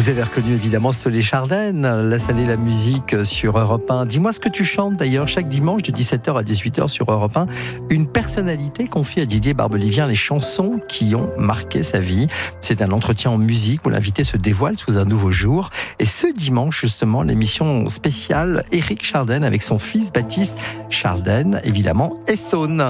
Vous avez reconnu évidemment Stolé Chardenne, La Salée, la musique sur Europe 1. Dis-moi ce que tu chantes d'ailleurs chaque dimanche de 17h à 18h sur Europe 1. Une personnalité confie à Didier Barbelivien les chansons qui ont marqué sa vie. C'est un entretien en musique où l'invité se dévoile sous un nouveau jour. Et ce dimanche justement, l'émission spéciale Éric Chardenne avec son fils Baptiste Chardenne, évidemment, et Stone.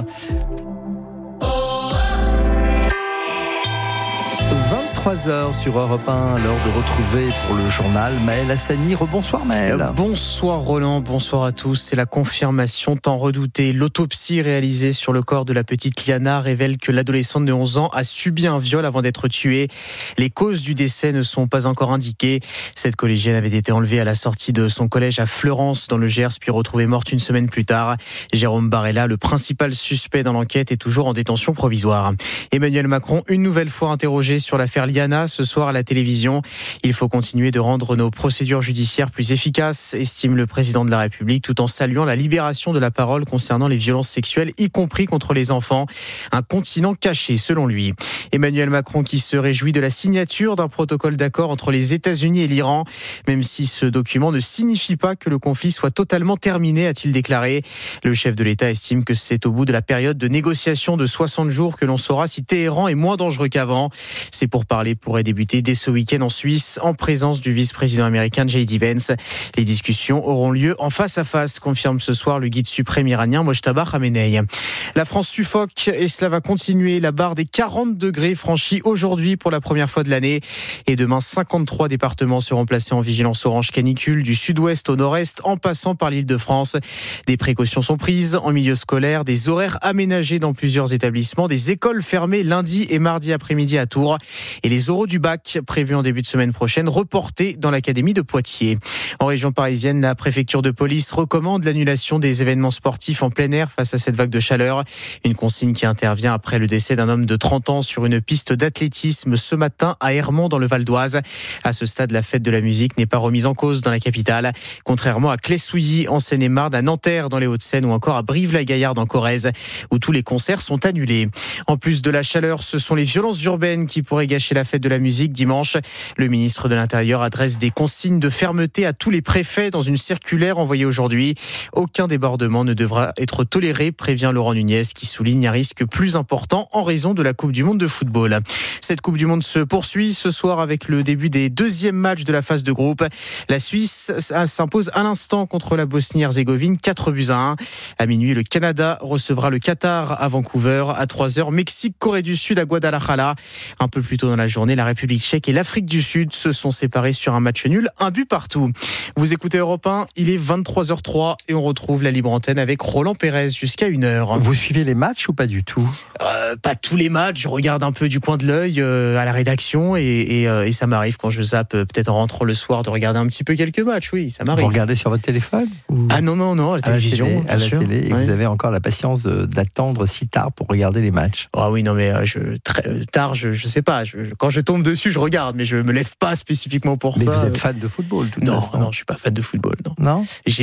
23h sur Europe 1, l'heure de retrouver pour le journal Maël Hassani. Rebonsoir Maël. Bonsoir Roland, bonsoir à tous. C'est la confirmation tant redoutée. L'autopsie réalisée sur le corps de la petite Liana révèle que l'adolescente de 11 ans a subi un viol avant d'être tuée. Les causes du décès ne sont pas encore indiquées. Cette collégienne avait été enlevée à la sortie de son collège à Fleurance dans le Gers, puis retrouvée morte une semaine plus tard. Jérôme Barella, le principal suspect dans l'enquête, est toujours en détention provisoire. Emmanuel Macron, une nouvelle fois interrogé sur l'affaire Liana ce soir à la télévision. Il faut continuer de rendre nos procédures judiciaires plus efficaces, estime le président de la République, tout en saluant la libération de la parole concernant les violences sexuelles, y compris contre les enfants. Un continent caché, selon lui. Emmanuel Macron qui se réjouit de la signature d'un protocole d'accord entre les États-Unis et l'Iran, même si ce document ne signifie pas que le conflit soit totalement terminé, a-t-il déclaré. Le chef de l'État estime que c'est au bout de la période de négociation de 60 jours que l'on saura si Téhéran est moins dangereux qu'avant. C'est pour parler pourrait débuter dès ce week-end en Suisse en présence du vice-président américain J.D. Vance. Les discussions auront lieu en face à face, confirme ce soir le guide suprême iranien Mojtaba Khamenei. La France suffoque et cela va continuer. La barre des 40 degrés franchie aujourd'hui pour la première fois de l'année. Et demain, 53 départements seront placés en vigilance orange canicule du sud-ouest au nord-est en passant par l'Île-de-France. Des précautions sont prises en milieu scolaire, des horaires aménagés dans plusieurs établissements, des écoles fermées lundi et mardi après-midi à Tours. Et les oraux du bac, prévus en début de semaine prochaine, reportés dans l'académie de Poitiers. En région parisienne, la préfecture de police recommande l'annulation des événements sportifs en plein air face à cette vague de chaleur. Une consigne qui intervient après le décès d'un homme de 30 ans sur une piste d'athlétisme ce matin à Hermont dans le Val d'Oise. À ce stade, la fête de la musique n'est pas remise en cause dans la capitale, contrairement à Clessouilly en Seine-et-Marne, à Nanterre dans les Hauts-de-Seine ou encore à Brive-la-Gaillarde en Corrèze, où tous les concerts sont annulés. En plus de la chaleur, ce sont les violences urbaines qui pourraient gâcher la fête de la musique dimanche. Le ministre de l'Intérieur adresse des consignes de fermeté à tous les préfets dans une circulaire envoyée aujourd'hui. Aucun débordement ne devra être toléré, prévient Laurent Nunez, qui souligne un risque plus important en raison de la Coupe du Monde de football. Cette Coupe du Monde se poursuit ce soir avec le début des deuxièmes matchs de la phase de groupe. La Suisse s'impose à l'instant contre la Bosnie-Herzégovine, 4-1. À minuit, le Canada recevra le Qatar à Vancouver. À 3h, Mexique, Corée du Sud à Guadalajara. Un peu plus tôt dans la journée, la République tchèque et l'Afrique du Sud se sont séparés sur un match nul, un but partout. Vous écoutez Europe 1, il est 23h03 et on retrouve la libre antenne avec Roland Pérez jusqu'à 1h. Vous suivez les matchs ou pas du tout ? Pas tous les matchs, je regarde un peu du coin de l'œil à la rédaction et ça m'arrive quand je zappe peut-être en rentrant le soir de regarder un petit peu quelques matchs, oui, ça m'arrive. Vous regardez sur votre téléphone ou... Ah non, à la télévision. À la télé, et oui. Vous avez encore la patience d'attendre si tard pour regarder les matchs. Ah oui, non mais très tard, je sais pas, quand je tombe dessus, je regarde, mais je me lève pas spécifiquement pour ça. Mais vous êtes fan de football, tout Non, façon. non, je suis pas fan de football, non. Non ?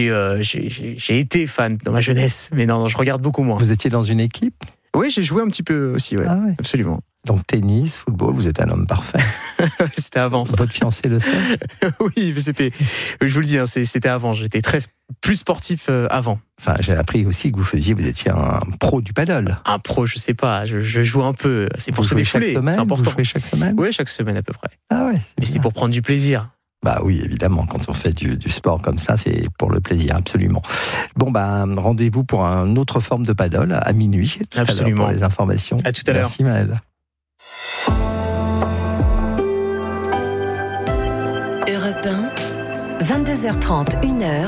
J'ai été fan dans ma jeunesse, mais non, je regarde beaucoup moins. Vous étiez dans une équipe ? Oui, j'ai joué un petit peu aussi, ouais. Ah ouais. Absolument. Donc tennis, football, vous êtes un homme parfait. C'était avant ça. Votre fiancé le sait ? Oui, mais je vous le dis, c'était avant. J'étais plus sportif avant. Enfin, j'ai appris aussi que vous étiez un pro du paddle. Un pro, je sais pas, je joue un peu. C'est pour se défouler, c'est important. Vous jouez chaque semaine ? Oui, chaque semaine à peu près. Ah ouais. Mais c'est pour prendre du plaisir. Bah oui, évidemment, quand on fait du sport comme ça, c'est pour le plaisir, absolument. Bon, rendez-vous pour une autre forme de paddle à minuit. Absolument. Pour les informations. À tout à l'heure. Merci Maël. Europe 1, 22h30, 1h.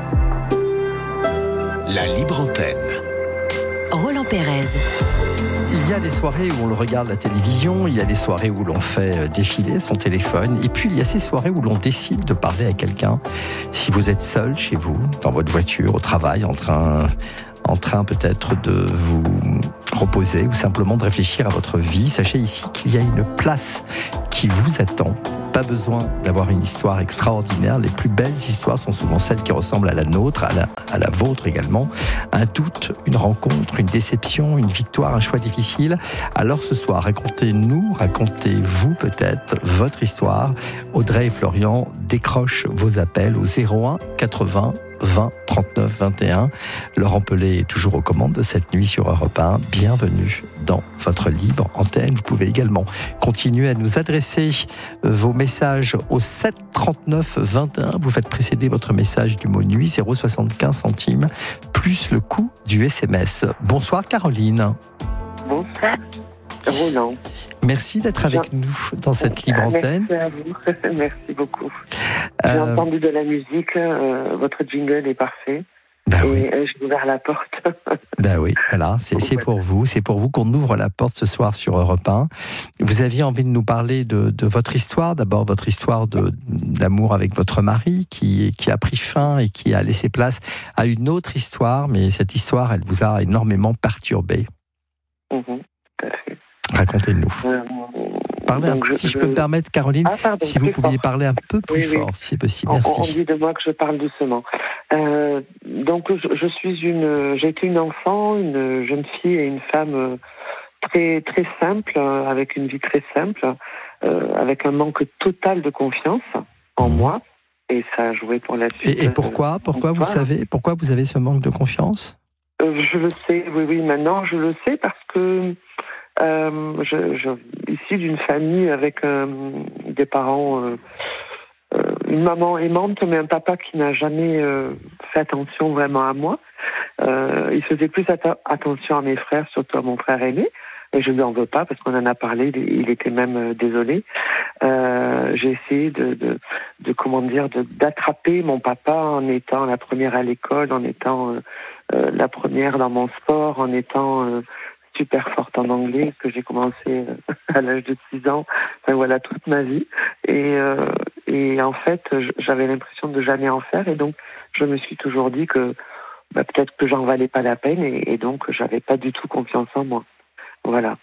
La libre antenne. Roland Pérez. Il y a des soirées où on le regarde à la télévision, il y a des soirées où l'on fait défiler son téléphone, et puis il y a ces soirées où l'on décide de parler à quelqu'un. Si vous êtes seul chez vous, dans votre voiture, au travail, en train peut-être de vous reposer ou simplement de réfléchir à votre vie, sachez ici qu'il y a une place qui vous attend. Pas besoin d'avoir une histoire extraordinaire. Les plus belles histoires sont souvent celles qui ressemblent à la nôtre, à la vôtre également. Un doute, une rencontre, une déception, une victoire, un choix difficile. Alors ce soir, racontez-vous peut-être votre histoire. Audrey et Florian décrochent vos appels au 01 80 20 39 21. Laurent Pelé est toujours aux commandes de cette nuit sur Europe 1. Bienvenue dans votre libre antenne. Vous pouvez également continuer à nous adresser vos messages au 7 39 21. Vous faites précéder votre message du mot nuit, 0,75 centimes, plus le coût du SMS. Bonsoir Caroline. Bonsoir Roland. Merci d'être avec nous dans cette libre antenne. Merci à vous, merci beaucoup. J'ai entendu de la musique, votre jingle est parfait. Oui. J'ai ouvert la porte. Oui, voilà, c'est pour vous qu'on ouvre la porte ce soir sur Europe 1. Vous aviez envie de nous parler de votre histoire, d'abord votre histoire d'amour avec votre mari qui a pris fin et qui a laissé place à une autre histoire, mais cette histoire, elle vous a énormément perturbé. Tout à fait. Racontez-nous. Si je peux me permettre, Caroline, si vous pouviez parler un peu plus fort, si c'est possible. Merci. On dit de moi que je parle doucement. Donc, j'ai été une enfant, une jeune fille et une femme très très simple, avec une vie très simple, avec un manque total de confiance en moi, et ça a joué pour la suite. Et pourquoi vous avez ce manque de confiance? Je le sais, oui, maintenant je le sais parce que issu d'une famille avec des parents, une maman aimante, mais un papa qui n'a jamais fait attention vraiment à moi. Il faisait plus attention à mes frères, surtout à mon frère aîné. Et je ne lui en veux pas parce qu'on en a parlé, il était même désolé. J'ai essayé d'attraper mon papa en étant la première à l'école, en étant la première dans mon sport, en étant super forte en anglais, que j'ai commencé à l'âge de 6 ans, voilà, toute ma vie. Et en fait, j'avais l'impression de jamais en faire, et donc je me suis toujours dit que peut-être que j'en valais pas la peine, et donc j'avais pas du tout confiance en moi. Voilà.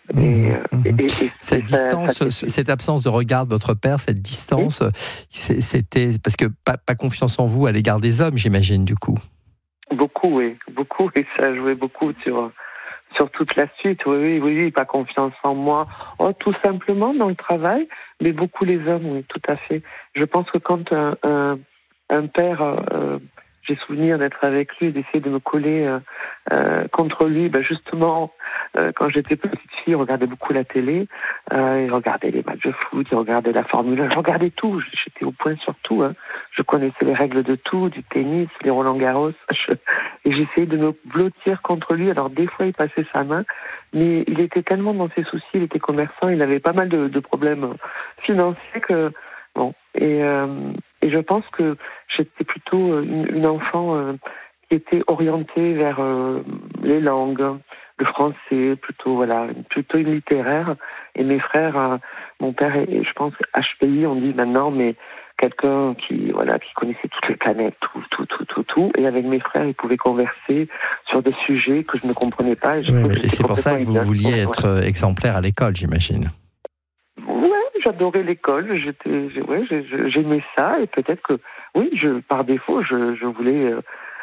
Cette absence de regard de votre père, cette distance, c'était parce que pas confiance en vous à l'égard des hommes, j'imagine, du coup. Beaucoup, et ça a joué beaucoup sur toute la suite. Oui, pas confiance en moi. Tout simplement dans le travail, mais beaucoup les hommes, oui, tout à fait. Je pense que quand un père, j'ai souvenir d'être avec lui, d'essayer de me coller contre lui, justement, quand j'étais petite fille, il regardait beaucoup la télé, il regardait les matchs de foot, il regardait la Formule 1, je regardais tout, j'étais au point sur tout, je connaissais les règles de tout, du tennis, les Roland-Garros, et j'essayais de me blottir contre lui. Alors des fois il passait sa main, mais il était tellement dans ses soucis, il était commerçant, il avait pas mal de problèmes financiers que et je pense que j'étais plutôt une enfant qui était orientée vers les langues, le français, plutôt une littéraire. Et mes frères, mon père est, je pense, HPI, on dit maintenant, mais quelqu'un qui connaissait toutes les planètes, tout. Et avec mes frères, il pouvait converser sur des sujets que je ne comprenais pas. Et c'est pour ça que vous vouliez être exemplaire à l'école, j'imagine. J'adorais l'école, j'aimais ça, et peut-être que, par défaut, je voulais,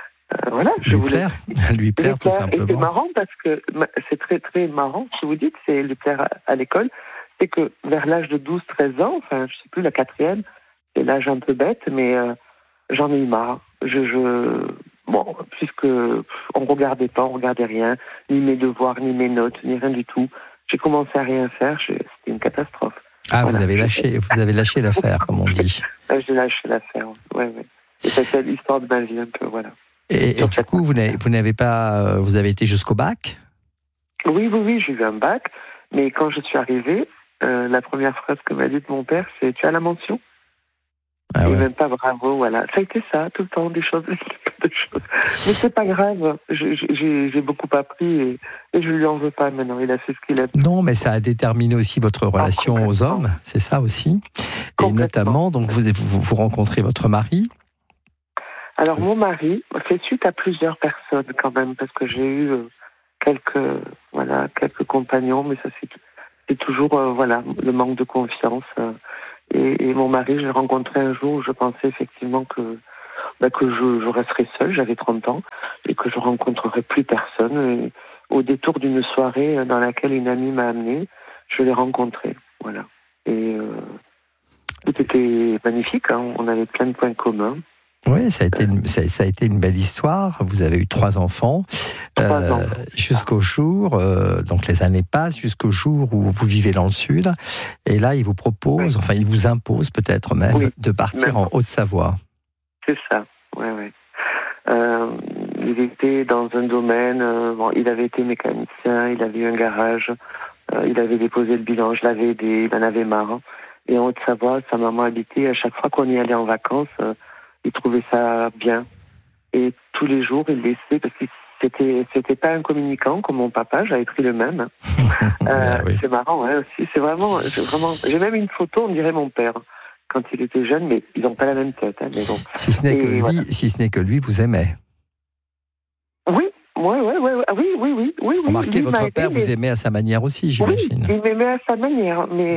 lui plaire tout simplement. Et c'est marrant parce que c'est très très marrant, si vous dites, c'est lui plaire à l'école, c'est que vers l'âge de 12-13 ans, enfin, je sais plus, la 4e, c'est l'âge un peu bête, mais j'en ai eu marre. Puisque on regardait rien, ni mes devoirs, ni mes notes, ni rien du tout. J'ai commencé à rien faire, c'était une catastrophe. Ah, voilà. Vous avez lâché l'affaire, comme on dit. J'ai lâché l'affaire, oui. Et c'était l'histoire de ma vie, un peu, voilà. Et du coup, vous avez été jusqu'au bac? Oui, j'ai eu un bac, mais quand je suis arrivée, la première phrase que m'a dite mon père, c'est « Tu as la mention ?» Ah ouais. Et même pas bravo, voilà. Ça a été ça, tout le temps, des choses. Mais c'est pas grave, j'ai beaucoup appris et je lui en veux pas maintenant, il a fait ce qu'il a pu. Non, mais ça a déterminé aussi votre relation aux hommes, c'est ça aussi. Et notamment, donc vous rencontrez votre mari. Alors mon mari fait suite à plusieurs personnes quand même, parce que j'ai eu quelques compagnons, mais ça c'est toujours le manque de confiance. Et Et mon mari, je l'ai rencontré un jour où je pensais effectivement que je resterais seule, j'avais 30 ans, et que je rencontrerais plus personne. Et au détour d'une soirée dans laquelle une amie m'a amenée, je l'ai rencontré. Voilà. Et tout était magnifique, hein. On avait plein de points communs. Oui, ça a été une belle histoire. Vous avez eu 3 enfants. 3 ans. Jusqu'au jour, donc les années passent, jusqu'au jour où vous vivez dans le Sud. Et là, il vous propose, enfin, il vous impose peut-être même, de partir en Haute-Savoie. C'est ça, oui. Il était dans un domaine, il avait été mécanicien, il avait eu un garage, il avait déposé le bilan, je l'avais aidé, il en avait marre. Hein. Et en Haute-Savoie, sa maman habitait, à chaque fois qu'on y allait en vacances, il trouvait ça bien. Et tous les jours, il laissait, parce que c'était pas un communicant comme mon papa, j'avais pris le même. Oui. C'est marrant, hein, aussi. C'est vraiment, j'ai même une photo, on dirait mon père, quand il était jeune, mais ils n'ont pas la même tête. Hein, mais bon. Si ce n'est que lui vous aimait. Oui. Oui. Remarquez, votre père vous aimait à sa manière aussi, j'imagine. Oui, il m'aimait à sa manière, mais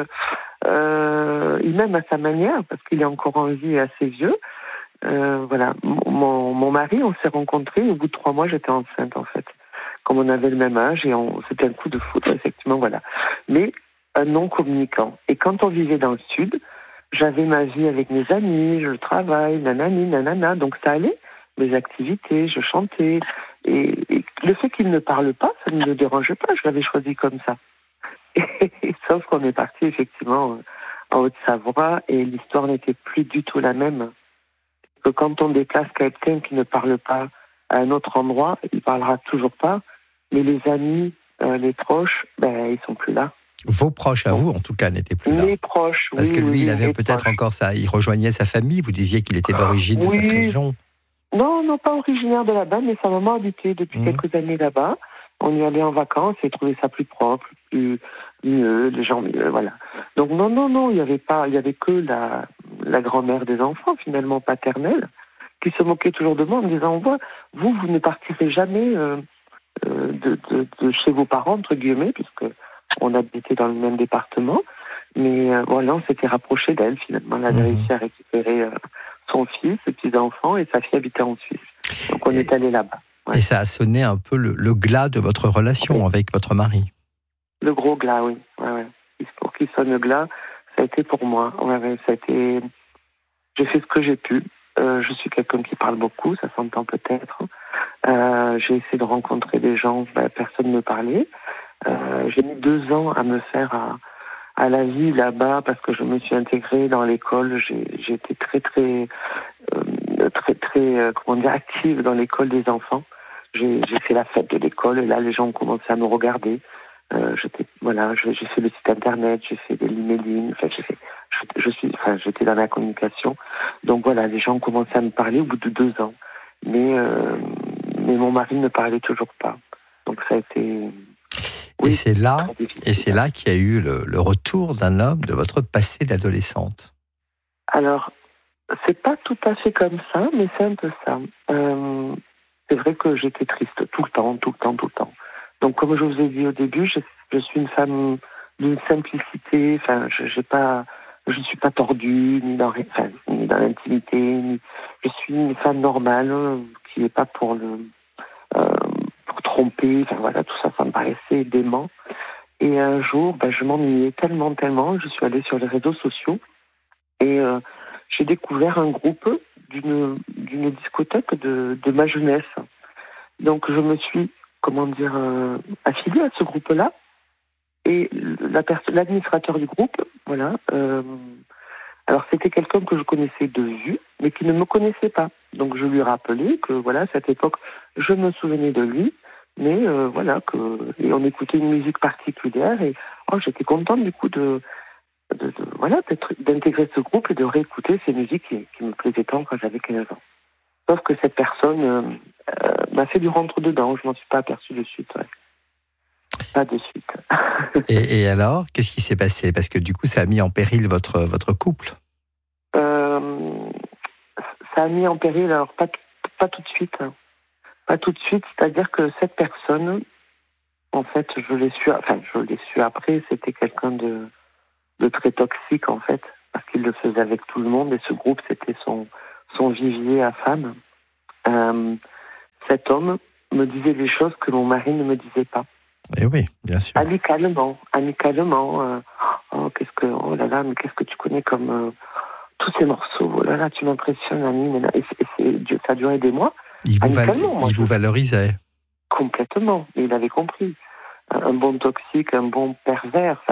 il m'aime à sa manière, parce qu'il est encore en vie et assez vieux. Voilà. Mon mari, on s'est rencontrés, au bout de 3 mois, j'étais enceinte, en fait. Comme on avait le même âge, et c'était un coup de foudre, effectivement, voilà. Mais un non-communicant. Et quand on vivait dans le Sud, j'avais ma vie avec mes amis, le travail, nanana, donc ça allait. Mes activités, je chantais. Et le fait qu'il ne parle pas, ça ne me dérangeait pas, je l'avais choisi comme ça. Sauf qu'on est parti, effectivement, en Haute-Savoie, et l'histoire n'était plus du tout la même. Que quand on déplace quelqu'un qui ne parle pas à un autre endroit, il parlera toujours pas, mais les amis, les proches, ils sont plus là. Vos proches à vous, en tout cas, n'étaient plus là. Les proches, oui. Parce que lui, il avait peut-être proches. encore ça. Il rejoignait sa famille. Vous disiez qu'il était d'origine de cette région. Non, pas originaire de là-bas, mais sa maman habitait depuis quelques années là-bas. On y allait en vacances et trouvait ça plus propre, plus mieux, les gens mieux, voilà. Donc non, il y avait que la grand-mère des enfants, finalement paternelle, qui se moquait toujours de moi en me disant, vous ne partirez jamais de chez vos parents, entre guillemets, puisque on habitait dans le même département, mais voilà, on s'était rapproché d'elle, finalement. Elle avait réussi à récupérer son fils, ses petits-enfants, et sa fille habitait en Suisse. Donc on est allé là-bas. Ouais. Et ça a sonné un peu le glas de votre relation avec votre mari. Le gros glas, oui. Ouais. Pour qu'il sonne glas, ça a été pour moi. Ouais, ça a été... J'ai fait ce que j'ai pu. Je suis quelqu'un qui parle beaucoup, ça s'entend peut-être. J'ai essayé de rencontrer des gens, personne ne me parlait. J'ai mis 2 ans à me faire à la vie là-bas parce que je me suis intégrée dans l'école. J'ai été très active dans l'école des enfants. J'ai fait la fête de l'école et là les gens ont commencé à me regarder. J'ai fait le site internet, j'ai fait des emailing, j'étais dans la communication. Donc voilà, les gens ont commencé à me parler au bout de 2 ans. Mais mon mari ne parlait toujours pas. Donc ça a été... Oui, et c'est là qu'il y a eu le retour d'un homme de votre passé d'adolescente. Alors, c'est pas tout à fait comme ça, mais c'est un peu ça. C'est vrai que j'étais triste tout le temps. Donc, comme je vous ai dit au début, je suis une femme d'une simplicité. Enfin, je ne suis pas tordue ni dans l'intimité. Je suis une femme normale qui n'est pas pour tromper. Enfin voilà, tout ça, ça me paraissait dément. Et un jour, je m'ennuyais tellement. Je suis allée sur les réseaux sociaux et j'ai découvert un groupe d'une discothèque de ma jeunesse. Donc je me suis, affiliée à ce groupe-là. Et l'administrateur du groupe, voilà, alors c'était quelqu'un que je connaissais de vue, mais qui ne me connaissait pas. Donc je lui ai rappelé que voilà, à cette époque, je me souvenais de lui, mais et on écoutait une musique particulière et j'étais contente du coup d'intégrer ce groupe et de réécouter ces musiques qui me plaisaient tant quand j'avais 15 ans. Sauf que cette personne m'a fait du rentre-dedans, je m'en suis pas aperçue de suite. Ouais. Pas de suite. Et alors, qu'est-ce qui s'est passé? Parce que du coup, ça a mis en péril votre couple. Ça a mis en péril, alors pas tout de suite. Pas tout de suite, c'est-à-dire que cette personne, en fait, je l'ai su après, c'était quelqu'un de très toxique, en fait. À il le faisait avec tout le monde, et ce groupe, c'était son vivier à femmes. Cet homme me disait des choses que mon mari ne me disait pas. Et oui, bien sûr. Amicalement. Oh là là, mais qu'est-ce que tu connais comme tous ces morceaux. Oh là là, tu m'impressionnes, Annie. Ça a duré des mois. Il vous valorisait. Complètement. Et il avait compris. Un bon toxique, un bon pervers.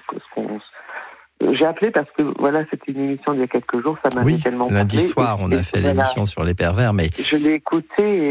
J'ai appelé parce que voilà, c'était une émission d'il y a quelques jours, ça m'avait tellement parlé. Lundi soir, on a fait l'émission sur les pervers, mais je l'ai écouté et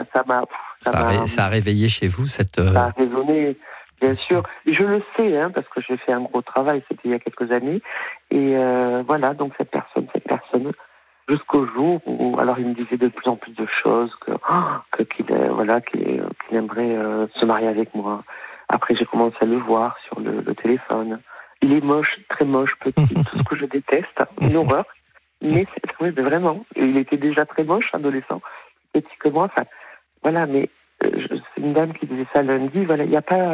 ça a réveillé chez vous cette. Ça a résonné, bien sûr. Je le sais, parce que j'ai fait un gros travail, c'était il y a quelques années, et voilà, donc cette personne, jusqu'au jour où, alors il me disait de plus en plus de choses, qu'il aimerait se marier avec moi. Après, j'ai commencé à le voir sur le téléphone. Il est moche, très moche, petit, tout ce que je déteste, une horreur. Mais vraiment, il était déjà très moche, adolescent, petit que moi. Enfin, voilà, mais c'est une dame qui disait ça lundi. Voilà, il n'y a pas,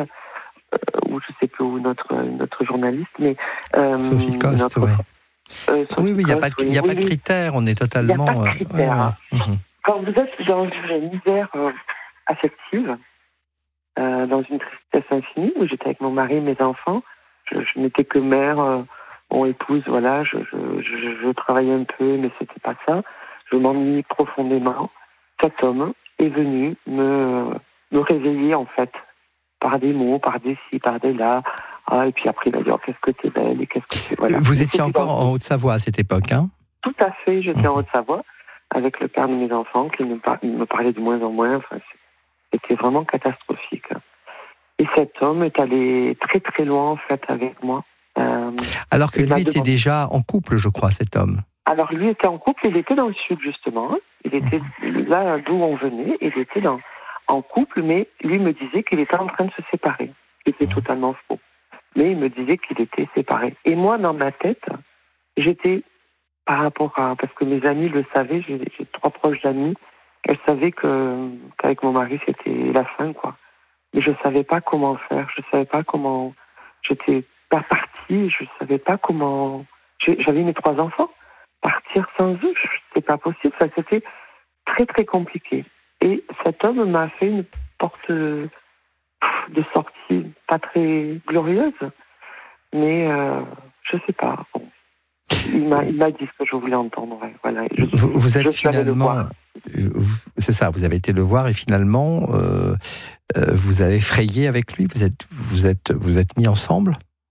ou je sais plus où notre journaliste, mais Sophie Coste, oui, il n'y a pas de critères. On est totalement. Il n'y a pas de critères. Quand vous êtes dans une misère affective, dans une tristesse infinie, où j'étais avec mon mari et mes enfants. Je n'étais que mère, épouse, voilà. Je travaillais un peu, mais c'était pas ça. Je m'ennuie profondément. Cet homme est venu me réveiller, en fait, par des mots, par des ci, par des là. Et puis après, il m'a dit, qu'est-ce que t'es belle, et qu'est-ce que t'es... Voilà. Vous étiez encore en Haute-Savoie à cette époque, hein? Tout à fait, j'étais en Haute-Savoie, avec le père de mes enfants, qui me parlait de moins en moins. Enfin, c'était vraiment catastrophique. Et cet homme est allé très très loin, en fait, avec moi. Alors que lui était déjà en couple, je crois, cet homme. Alors lui était en couple, il était dans le sud, justement. Il était là d'où on venait, il était en couple, mais lui me disait qu'il était en train de se séparer. C'était totalement faux. Mais il me disait qu'il était séparé. Et moi, dans ma tête, j'étais, par rapport à... Parce que mes amis le savaient, j'ai 3 proches amis, elles savaient qu'avec mon mari, c'était la fin, quoi. Mais je ne savais pas comment faire, je ne savais pas comment... J'étais pas partie, je ne savais pas comment... J'avais mes 3 enfants. Partir sans eux, c'était pas possible. Ça, c'était très, très compliqué. Et cet homme m'a fait une porte de sortie pas très glorieuse. Mais je ne sais pas. Bon. Il m'a dit ce que je voulais entendre. Ouais. Voilà. Vous êtes finalement... C'est ça, vous avez été le voir et finalement... vous avez frayé avec lui, vous êtes mis ensemble?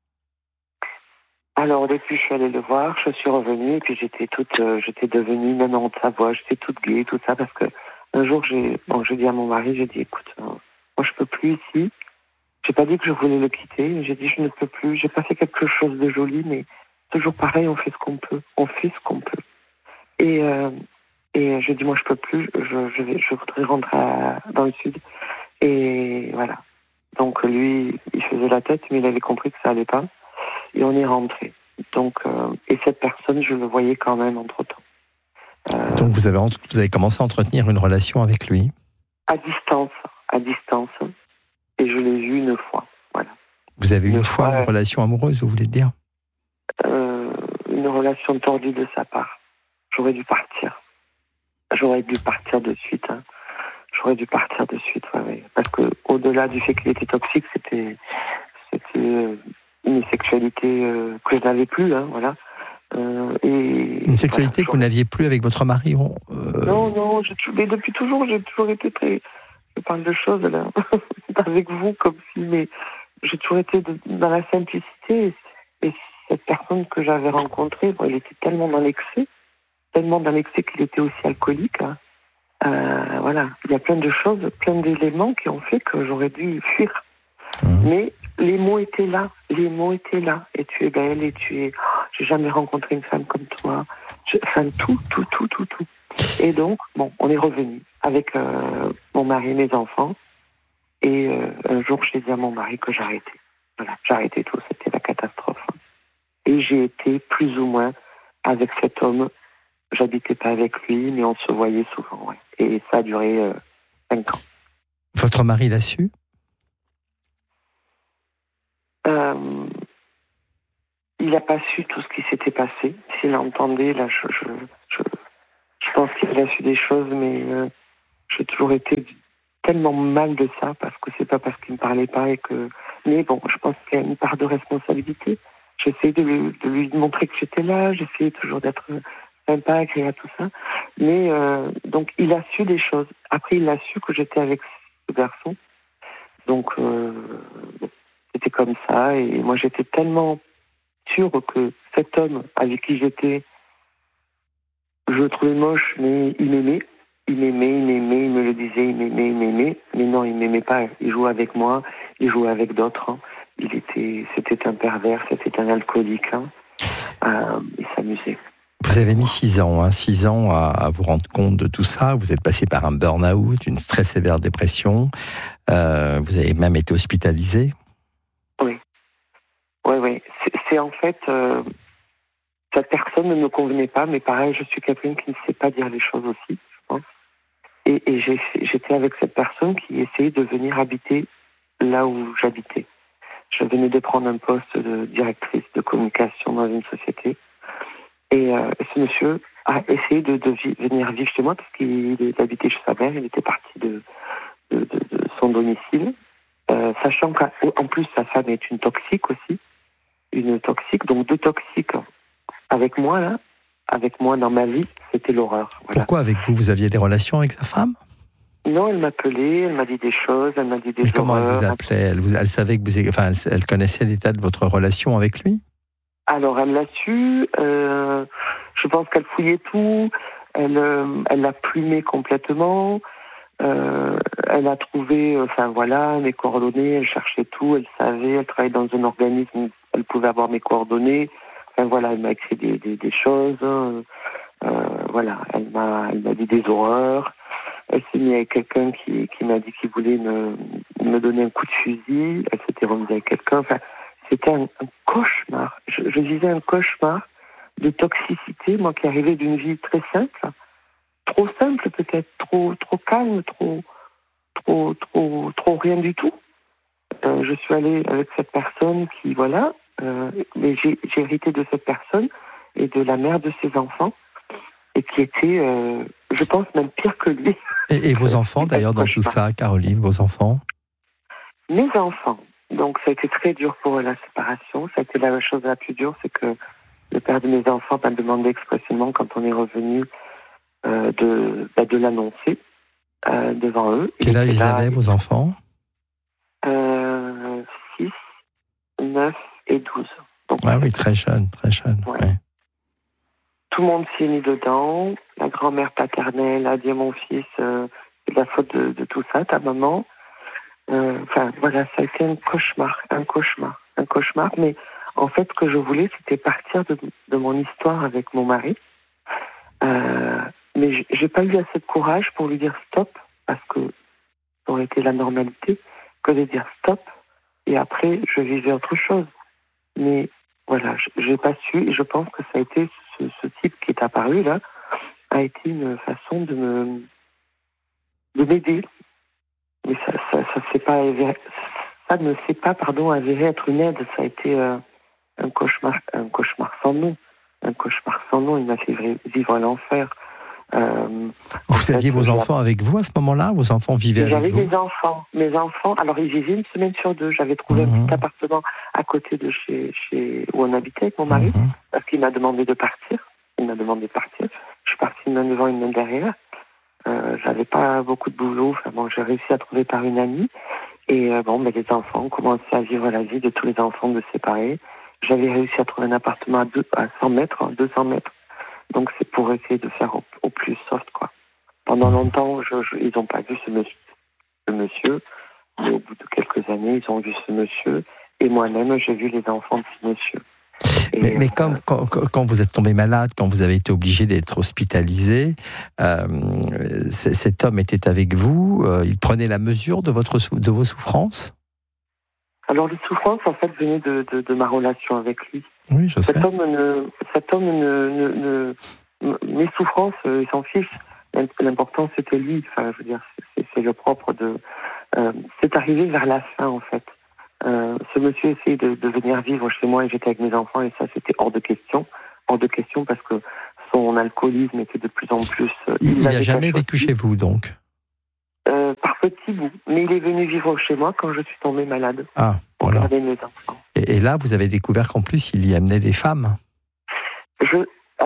Alors depuis je suis allée le voir, je suis revenue et puis j'étais devenue même en Haute-Savoie, j'étais toute gaie, tout ça, parce que un jour je dis à mon mari, j'ai dit écoute, moi je peux plus ici. J'ai pas dit que je voulais le quitter, j'ai dit je ne peux plus, j'ai pas fait quelque chose de joli, mais toujours pareil, on fait ce qu'on peut. Et je dis moi je peux plus, je voudrais rentrer dans le sud. Et voilà. Donc lui, il faisait la tête, mais il avait compris que ça allait pas. Et on est rentré. Donc, et cette personne, je le voyais quand même entre-temps. Donc vous avez commencé à entretenir une relation avec lui? À distance. Et je l'ai vu une fois. Voilà. Vous avez eu une fois une relation amoureuse, vous voulez dire? Une relation tordue de sa part. J'aurais dû partir de suite. Ouais. Parce que au-delà du fait qu'il était toxique, c'était une sexualité que je n'avais plus, voilà. Une sexualité que vous n'aviez plus avec votre mari? Non, mais depuis toujours, j'ai toujours été très... Je parle de choses, là, avec vous, comme si... Mais j'ai toujours été dans la simplicité. Et cette personne que j'avais rencontrée, il était tellement dans l'excès qu'il était aussi alcoolique. Hein. Voilà, il y a plein de choses, plein d'éléments qui ont fait que j'aurais dû fuir. Mais les mots étaient là. Et tu es belle, et tu es... j'ai jamais rencontré une femme comme toi. Tout. Et donc, on est revenu avec mon mari et mes enfants. Et un jour, je dit à mon mari que j'arrêtais. Voilà, j'arrêtais tout, c'était la catastrophe. Et j'ai été plus ou moins avec cet homme. J'habitais pas avec lui, mais on se voyait souvent. Ouais. Et ça a duré 5 ans. Votre mari l'a su? il n'a pas su tout ce qui s'était passé. S'il entendait, là, je pense qu'il a su des choses, mais j'ai toujours été tellement mal de ça, parce que c'est pas parce qu'il me parlait pas et que... Mais bon, je pense qu'il y a une part de responsabilité. J'essayais de lui montrer que j'étais là, j'essayais toujours d'être sympa, agréable, tout ça. Mais donc, il a su des choses. Après, il a su que j'étais avec ce garçon. Donc, c'était comme ça. Et moi, j'étais tellement sûre que cet homme avec qui j'étais, je le trouvais moche, mais il m'aimait. Il m'aimait, il me le disait, il m'aimait. Mais non, il m'aimait pas. Il jouait avec moi, il jouait avec d'autres. Hein. C'était un pervers, c'était un alcoolique. Hein. Il s'amusait. Vous avez mis 6 ans, 6 ans à vous rendre compte de tout ça. Vous êtes passé par un burn-out, une très sévère dépression. Vous avez même été hospitalisé. Oui. C'est en fait... cette personne ne me convenait pas, mais pareil, je suis quelqu'un qui ne sait pas dire les choses aussi, je pense. Et j'étais avec cette personne qui essayait de venir habiter là où j'habitais. Je venais de prendre un poste de directrice de communication dans une société. Et ce monsieur a essayé de venir vivre chez moi parce qu'il habitait chez sa mère, il était parti de son domicile. Sachant qu'en plus, sa femme est une toxique aussi. Une toxique, donc 2 toxiques avec moi, là. Avec moi dans ma vie, c'était l'horreur. Voilà. Pourquoi avec vous? Vous aviez des relations avec sa femme? Non, elle m'appelait, elle m'a dit des choses, elle m'a dit des Mais comment horreurs. elle vous appelait? Elle savait que elle connaissait l'état de votre relation avec lui? Alors, elle l'a su. Je pense qu'elle fouillait tout. Elle l'a plumé complètement. Elle a trouvé, mes coordonnées. Elle cherchait tout. Elle savait. Elle travaillait dans un organisme. Elle pouvait avoir mes coordonnées. Elle m'a écrit des choses. Elle m'a dit des horreurs. Elle s'est mise avec quelqu'un qui m'a dit qu'il voulait me donner un coup de fusil. Elle s'était remise avec quelqu'un. C'était un cauchemar. Je vivais un cauchemar de toxicité, moi qui arrivais d'une vie très simple. Trop simple peut-être, trop calme, trop rien du tout. Je suis allée avec cette personne qui, mais j'ai hérité de cette personne et de la mère de ses enfants, et qui était, je pense, même pire que lui. Et vos enfants, d'ailleurs, dans tout ça, Caroline, vos enfants? Mes enfants. Donc, ça a été très dur pour eux, la séparation. Ça a été la chose la plus dure, c'est que le père de mes enfants m'a demandé expressément, quand on est revenu, de l'annoncer devant eux. Quel âge ils avaient, vos enfants? 6, 9 et 12. Donc, oui, très jeune, très jeune. Ouais. Ouais. Tout le monde s'est mis dedans. La grand-mère paternelle a dit à mon fils, c'est la faute de tout ça, ta maman. Ça a été un cauchemar. Mais en fait, ce que je voulais, c'était partir de mon histoire avec mon mari. Mais j'ai pas eu assez de courage pour lui dire stop, parce que ça aurait été la normalité, que de dire stop, et après, je vivais autre chose. Mais voilà, j'ai pas su, et je pense que ça a été ce type qui est apparu là, a été une façon de m'aider. Mais ça ne s'est pas avéré être une aide. Ça a été un cauchemar sans nom. Un cauchemar sans nom. Il m'a fait vivre l'enfer. Vous aviez vos enfants avec vous à ce moment-là? Vos enfants vivaient avec vous? J'avais mes enfants. Alors, ils vivaient une semaine sur 2. J'avais trouvé un petit appartement à côté de chez où on habitait avec mon mari, parce qu'il m'a demandé de partir. Je suis partie une main devant, une main derrière. J'avais pas beaucoup de boulot. J'ai réussi à trouver par une amie. Et les enfants ont commencé à vivre la vie de tous les enfants de séparés. J'avais réussi à trouver un appartement à 200 mètres. Donc c'est pour essayer de faire au plus soft, quoi. Pendant longtemps, ils n'ont pas vu ce monsieur. Mais au bout de quelques années, ils ont vu ce monsieur. Et moi-même, j'ai vu les enfants de ce monsieur. Mais quand vous êtes tombé malade, quand vous avez été obligé d'être hospitalisé, cet homme était avec vous, il prenait la mesure de vos souffrances? Alors les souffrances, en fait, venaient de ma relation avec lui. Oui, je sais. Cet homme mes souffrances, il s'en fiche. L'important, c'était lui. C'est le propre de... c'est arrivé vers la fin, en fait. Ce monsieur essayait de venir vivre chez moi et j'étais avec mes enfants et ça c'était hors de question. Hors de question parce que son alcoolisme était de plus en plus... Il n'a jamais vécu chez vous donc? Par petits bouts. Mais il est venu vivre chez moi quand je suis tombée malade. Ah, pour voilà. garder mes enfants. Et là, vous avez découvert qu'en plus, il y amenait des femmes? Je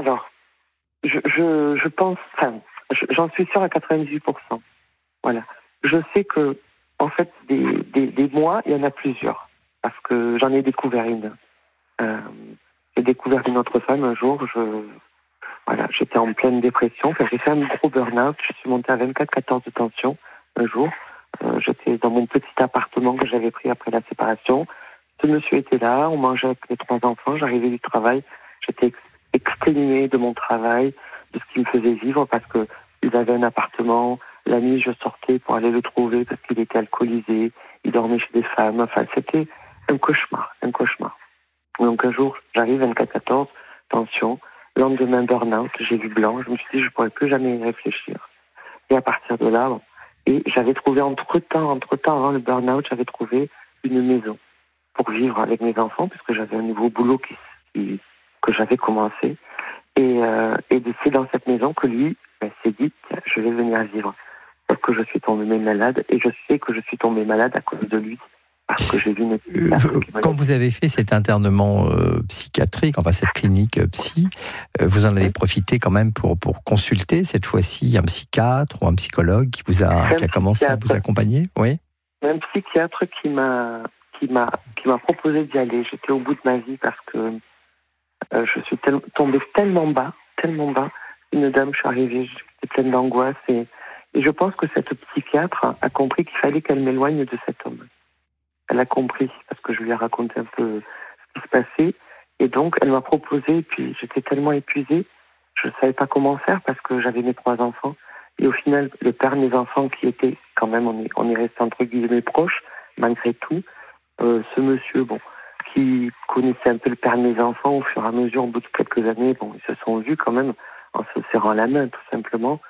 pense... Enfin, j'en suis sûre à 98%. Voilà. Je sais que, en fait, des mois, il y en a plusieurs. Parce que j'en ai découvert une. J'ai découvert une autre femme un jour. J'étais en pleine dépression. Enfin, j'ai fait un gros burn-out. Je suis montée à 24-14 de tension un jour. J'étais dans mon petit appartement que j'avais pris après la séparation. Ce monsieur était là. On mangeait avec les 3 enfants. J'arrivais du travail. J'étais exténuée de mon travail, de ce qui me faisait vivre parce que il avait un appartement. La nuit, je sortais pour aller le trouver parce qu'il était alcoolisé. Il dormait chez des femmes. Enfin, c'était un cauchemar. Donc un jour, j'arrive 24-14, tension. Lendemain, burn-out, j'ai vu blanc. Je me suis dit, je ne pourrais plus jamais y réfléchir. Et à partir de là, et j'avais trouvé entre-temps, avant le burn-out, j'avais trouvé une maison pour vivre avec mes enfants, puisque j'avais un nouveau boulot que j'avais commencé. Et c'est dans cette maison que lui s'est dit, tiens, je vais venir vivre. Sauf que je suis tombée malade, et je sais que je suis tombée malade à cause de lui. Parce que j'ai vu une Quand vous avez fait cet internement psychiatrique, enfin cette clinique psy, vous en avez profité quand même pour consulter cette fois-ci un psychiatre ou un psychologue qui a commencé à vous accompagner? Oui. Un psychiatre qui m'a proposé d'y aller. J'étais au bout de ma vie parce que je suis tombée tellement bas. Une dame, je suis arrivée, j'étais pleine d'angoisse et je pense que cette psychiatre a compris qu'il fallait qu'elle m'éloigne de cet homme. Elle a compris, parce que je lui ai raconté un peu ce qui se passait. Et donc, elle m'a proposé, et puis j'étais tellement épuisée, je ne savais pas comment faire, parce que j'avais mes 3 enfants. Et au final, le père de mes enfants, qui était quand même, on est resté entre guillemets proches, malgré tout, ce monsieur, qui connaissait un peu le père de mes enfants, au fur et à mesure, au bout de quelques années, ils se sont vus quand même, en se serrant la main, tout simplement.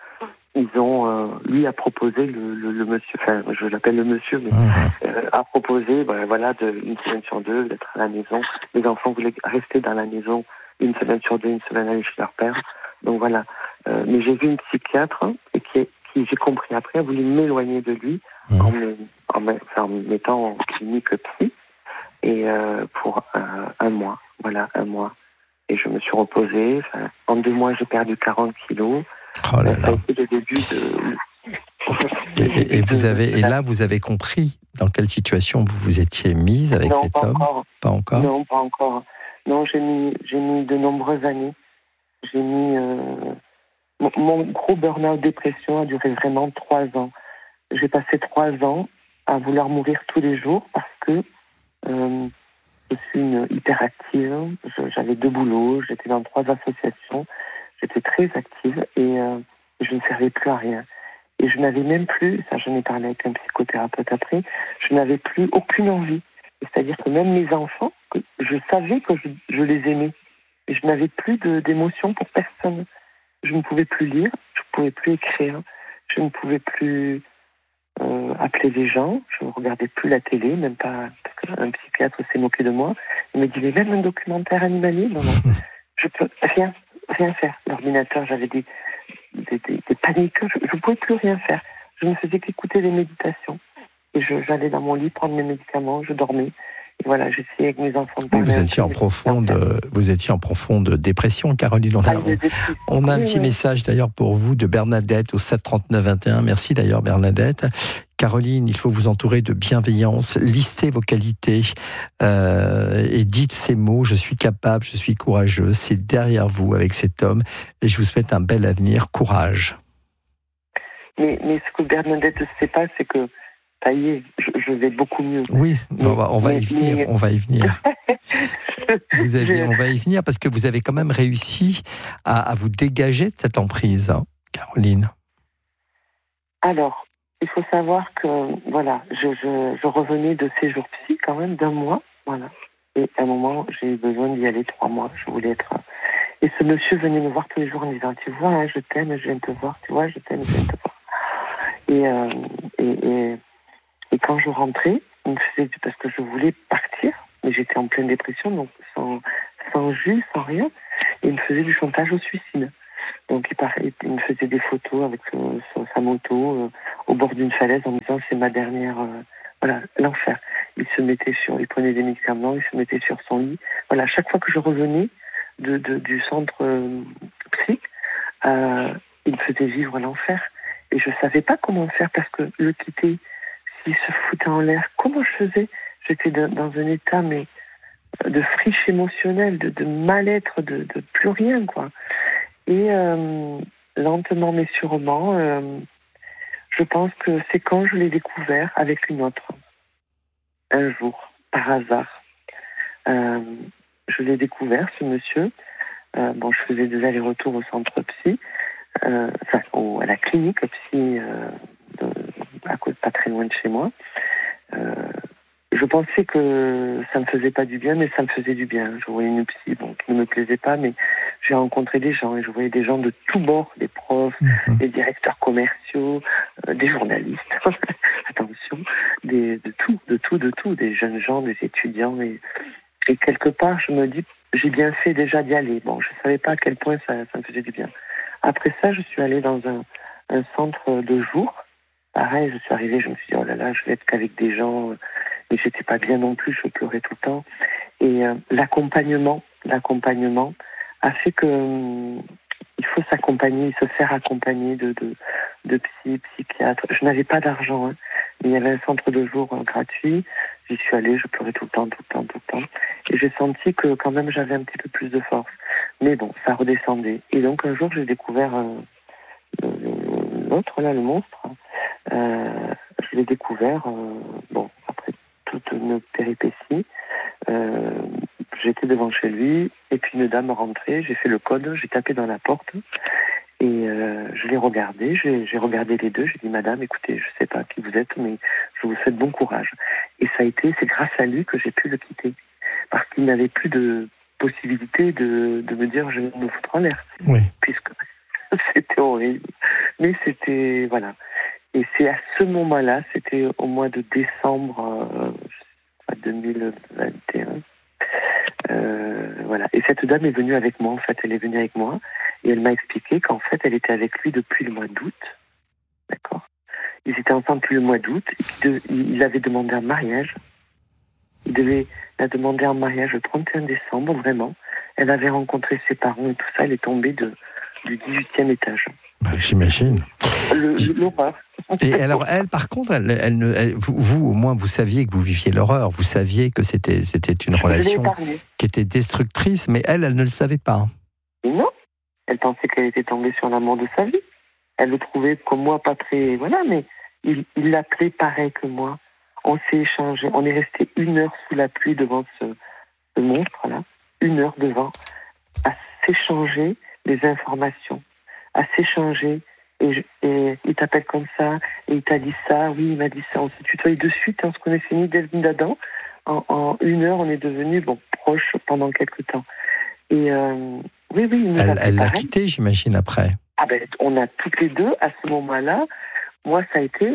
Lui a proposé le monsieur, enfin je l'appelle le monsieur, mais a proposé, une semaine sur 2 d'être à la maison. Les enfants voulaient rester dans la maison une semaine sur 2, une semaine aller chez leur père. Donc voilà. Mais j'ai vu une psychiatre et qui j'ai compris après a voulu m'éloigner de lui en me mettant en clinique psy et pour un mois. Voilà, un mois. Et je me suis reposée. En 2 mois, j'ai perdu 40 kilos. Oh là là. Ça a été le début de... Et là, vous avez compris dans quelle situation vous vous étiez mise avec cet homme? Pas encore. Non, pas encore. Non, j'ai mis de nombreuses années. J'ai mis... Mon gros burn-out dépression a duré vraiment 3 ans. J'ai passé 3 ans à vouloir mourir tous les jours parce que je suis une hyperactive. J'avais 2 boulots, j'étais dans 3 associations. J'étais très active et je ne servais plus à rien. Et je n'avais même plus, ça j'en ai parlé avec un psychothérapeute après, je n'avais plus aucune envie. C'est-à-dire que même mes enfants, je savais que je les aimais. Et je n'avais plus d'émotion pour personne. Je ne pouvais plus lire, je ne pouvais plus écrire, je ne pouvais plus appeler les gens, je ne regardais plus la télé, même pas, parce qu'un psychiatre s'est moqué de moi. Il me dit, mais même un documentaire animalier, non, je peux rien faire. L'ordinateur, j'avais des paniques, je ne pouvais plus rien faire. Je ne faisais qu'écouter des méditations. Et j'allais dans mon lit prendre mes médicaments, je dormais. Et voilà, j'essayais avec mes enfants de parler. Vous étiez en profonde dépression, Caroline. On a un petit message d'ailleurs pour vous de Bernadette au 739-21. Merci d'ailleurs Bernadette. Caroline, il faut vous entourer de bienveillance, listez vos qualités et dites ces mots, je suis capable, je suis courageuse, c'est derrière vous avec cet homme et je vous souhaite un bel avenir, courage. Mais ce que Bernadette ne sait pas, c'est que ça y est, je vais beaucoup mieux. Oui, on va y venir. On va y venir parce que vous avez quand même réussi à vous dégager de cette emprise, hein, Caroline. Alors, il faut savoir que, voilà, je revenais de séjour psy quand même d'1 mois, voilà. Et à un moment, j'ai eu besoin d'y aller 3 mois. Je voulais être... Et ce monsieur venait me voir tous les jours en me disant, tu vois, hein, je t'aime, je viens te voir, tu vois, je t'aime, je viens te voir. Et quand je rentrais, il me faisait, parce que je voulais partir, mais j'étais en pleine dépression, donc sans jus, sans rien, et il me faisait du chantage au suicide. Donc il me faisait des photos avec sa moto au bord d'une falaise en me disant c'est ma dernière, voilà, l'enfer. Il prenait des médicaments, il se mettait sur son lit. Voilà, chaque fois que je revenais du centre psy, il me faisait vivre l'enfer. Et je savais pas comment faire parce que le quitter, s'il se foutait en l'air, comment je faisais? J'étais dans un état mais de friche émotionnelle, de mal-être, de plus rien, quoi. Et lentement mais sûrement, je pense que c'est quand je l'ai découvert avec une autre, un jour, par hasard. Je l'ai découvert, ce monsieur. Je faisais des allers-retours au centre psy, à la clinique psy, pas très loin de chez moi. Je pensais que ça me faisait pas du bien, mais ça me faisait du bien. Je voyais une psy, qui ne me plaisait pas, mais j'ai rencontré des gens et je voyais des gens de tous bords, des profs, des directeurs commerciaux, des journalistes, attention, de tout, des jeunes gens, des étudiants. Et quelque part, je me dis, j'ai bien fait déjà d'y aller. Bon, je savais pas à quel point ça me faisait du bien. Après ça, je suis allée dans un centre de jour. Pareil, je suis arrivée, je me suis dit, oh là là, je vais être qu'avec des gens, mais j'étais pas bien non plus, je pleurais tout le temps. Et l'accompagnement a fait que il faut s'accompagner, se faire accompagner de psychiatres. Je n'avais pas d'argent, mais il y avait un centre de jour gratuit. J'y suis allée, je pleurais tout le temps. Et j'ai senti que quand même j'avais un petit peu plus de force. Mais bon, ça redescendait. Et donc un jour, j'ai découvert l'autre, là, le monstre. Je l'ai découvert, après toute une péripétie. J'étais devant chez lui, et puis une dame rentrait, j'ai fait le code, j'ai tapé dans la porte, et je l'ai regardé, j'ai regardé les deux, j'ai dit, madame, écoutez, je sais pas qui vous êtes, mais je vous souhaite bon courage. Et c'est grâce à lui que j'ai pu le quitter, parce qu'il n'avait plus de possibilité de me dire, je vais me foutre en l'air, puisque c'était horrible, mais c'était, voilà. Et c'est à ce moment-là, c'était au mois de décembre 2021. Voilà. Et cette dame est venue avec moi, en fait. Elle est venue avec moi et elle m'a expliqué qu'en fait, elle était avec lui depuis le mois d'août. D'accord. Ils étaient ensemble depuis le mois d'août. Il avait demandé un mariage. Il devait la demander en mariage le 31 décembre, vraiment. Elle avait rencontré ses parents et tout ça. Elle est tombée du 18e étage. J'imagine. L'horreur. Et alors, elle, par contre, vous, au moins, vous saviez que vous viviez l'horreur. Vous saviez que c'était une relation qui était destructrice, mais elle ne le savait pas. Non. Elle pensait qu'elle était tombée sur l'amour de sa vie. Elle le trouvait, comme moi, pas très... Voilà, mais il l'appelait pareil que moi. On s'est échangé. On est resté 1 heure sous la pluie devant ce monstre-là. 1 heure devant. À s'échanger des informations. À s'échanger. Et il t'appelle comme ça, et il t'a dit ça, oui, il m'a dit ça. On s'est tutoyé de suite, on se connaissait ni d'Ève ni d'Adam. En 1 heure, on est devenus proches pendant quelques temps. Et oui, il nous a fait Elle l'a pareil. quitté, j'imagine, après. On a toutes les deux, à ce moment-là, moi, ça a été...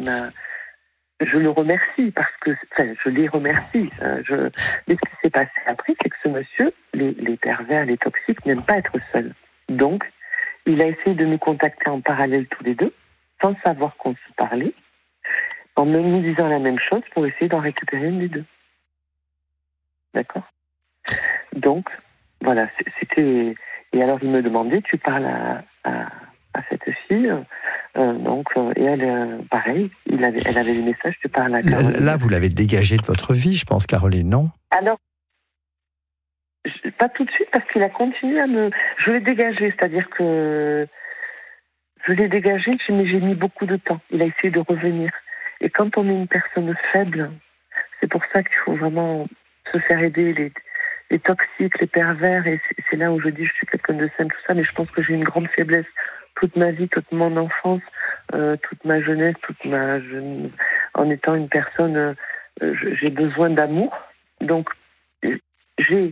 Je le remercie, parce que... Enfin, je les remercie. Mais ce qui s'est passé après, c'est que ce monsieur, les pervers, les toxiques, n'aiment pas être seuls. Donc, il a essayé de nous contacter en parallèle tous les deux, sans savoir qu'on se parlait, en nous disant la même chose pour essayer d'en récupérer une des deux. D'accord ? Donc, voilà, c'était... Et alors, il me demandait, tu parles à cette fille, et elle, pareil, elle avait des messages, tu parles à Caroline. Là, vous l'avez dégagée de votre vie, je pense, Caroline, non ? Alors, pas tout de suite, parce qu'il a continué je l'ai dégagé, c'est-à-dire que je l'ai dégagé, mais j'ai mis beaucoup de temps. Il a essayé de revenir. Et quand on est une personne faible, c'est pour ça qu'il faut vraiment se faire aider, les toxiques, les pervers, et c'est là où je dis je suis quelqu'un de sain, tout ça, mais je pense que j'ai une grande faiblesse. Toute ma vie, toute mon enfance, toute ma jeunesse, en étant une personne, j'ai besoin d'amour. Donc, je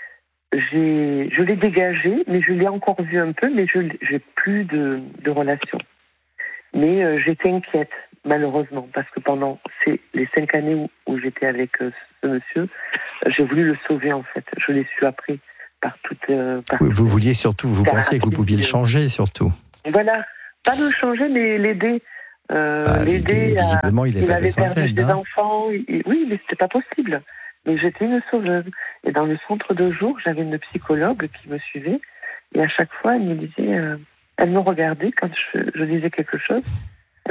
l'ai dégagé, mais je l'ai encore vu un peu, mais j'ai plus de relations. Mais j'étais inquiète. malheureusement, parce que pendant les 5 années où j'étais avec ce monsieur, j'ai voulu le sauver en fait. Je l'ai su après par toute. Vous vouliez surtout, vous pensiez que vous pouviez le changer surtout. Voilà, pas le changer, mais l'aider. L'aider. Visiblement, il avait perdu d'aide, des enfants. Oui, mais c'était pas possible. Mais j'étais une sauveuse. Et dans le centre de jour, j'avais une psychologue qui me suivait. Et à chaque fois, elle me disait, elle me regardait quand je disais quelque chose.